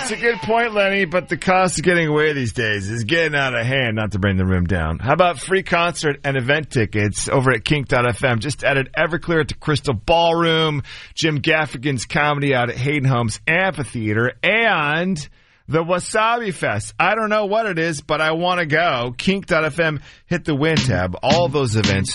That's a good point, Lenny, but the cost of getting away these days is getting out of hand, not to bring the room down. How about free concert and event tickets over at Kink.fm? Just added Everclear at the Crystal Ballroom, Jim Gaffigan's comedy out at Hayden Homes Amphitheater, and the Wasabi Fest. I don't know what it is, but I want to go. Kink.fm, hit the win tab. All those events